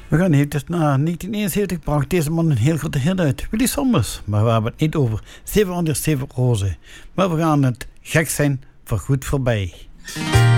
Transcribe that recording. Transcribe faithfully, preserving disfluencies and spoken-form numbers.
We gaan eventjes naar negentien eenenzeventig, bracht deze man een heel grote hit uit. Willy Sommers, maar we hebben het niet over zevenhonderdzeven rozen. Maar we gaan het gek zijn voor goed voorbij.